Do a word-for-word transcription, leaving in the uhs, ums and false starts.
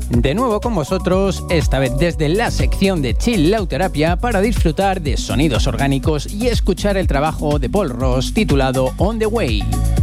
De nuevo con vosotros, esta vez desde la sección de Chill Lauterapia para disfrutar de sonidos orgánicos y escuchar el trabajo de Paul Ross titulado On the Way.